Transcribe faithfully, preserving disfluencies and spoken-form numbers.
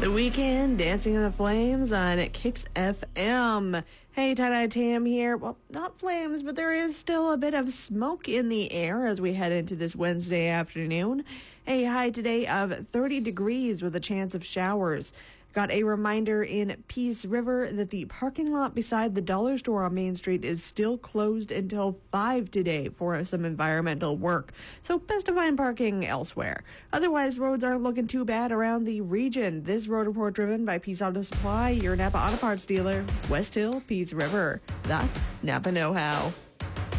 The Weekend, Dancing in the Flames on Kicks F M. Hey, Tie-Dye Tam here. Well, not flames, but there is still a bit of smoke in the air as we head into this Wednesday afternoon. A high today of thirty degrees with a chance of showers. Got a reminder in Peace River that the parking lot beside the dollar store on Main Street is still closed until five today for some environmental work. So best to find parking elsewhere. Otherwise, roads aren't looking too bad around the region. This road report driven by Peace Auto Supply, your Napa Auto Parts dealer, West Hill, Peace River. That's Napa Know How.